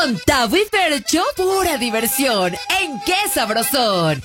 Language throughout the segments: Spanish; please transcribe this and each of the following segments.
Con Tavo y Fercho, pura diversión. ¿En qué sabrosón?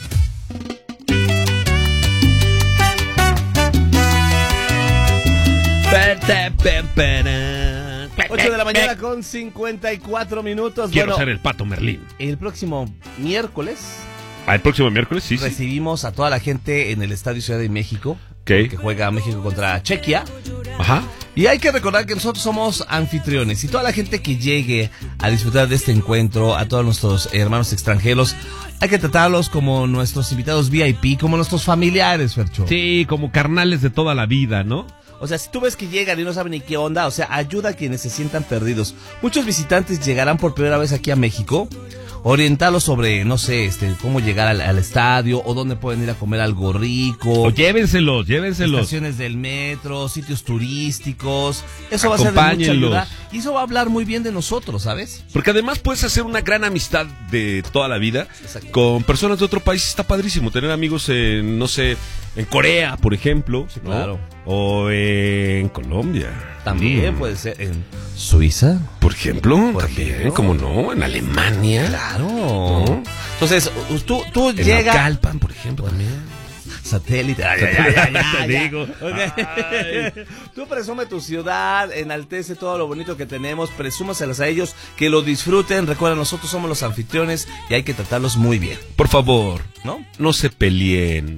Ocho de la mañana con 54 minutos. Quiero ser el Pato Merlín. El próximo miércoles El próximo miércoles, sí. recibimos a toda la gente en el Estadio Ciudad de México, ¿Qué? que juega México contra Chequia. Ajá. Y hay que recordar que nosotros somos anfitriones y toda la gente que llegue a disfrutar de este encuentro, a todos nuestros hermanos extranjeros, hay que tratarlos como nuestros invitados VIP, como nuestros familiares, Fercho. Sí, como carnales de toda la vida, ¿no? O sea, si tú ves que llegan y no saben ni qué onda, o sea, ayuda a quienes se sientan perdidos. Muchos visitantes llegarán por primera vez aquí a México, orientarlos sobre, no sé, cómo llegar al estadio o dónde pueden ir a comer algo rico. O llévenselos. Estaciones del metro, sitios turísticos. Eso va a ser de mucha ayuda y eso va a hablar muy bien de nosotros, ¿sabes? Porque además puedes hacer una gran amistad de toda la vida. Exacto. Con personas de otro país. Está padrísimo tener amigos en, no sé, en Corea, por ejemplo. Sí, ¿no? claro. O en Colombia. También puede ser en Suiza, Por ejemplo, Por también, ejemplo. ¿cómo no? En Alemania. claro. ¿No? Entonces, tú En llegas... Naucalpan, por ejemplo, también. Satélite. Te digo. Ok. Ay. Tú presume tu ciudad, enaltece todo lo bonito que tenemos, presúmaselas a ellos, que lo disfruten. Recuerda, nosotros somos los anfitriones y hay que tratarlos muy bien, Por favor, ¿no? no se peleen.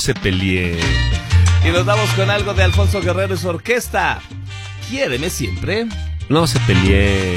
Y nos vamos con algo de Alfonso Guerrero y su orquesta. Quiéreme siempre. No se peleen.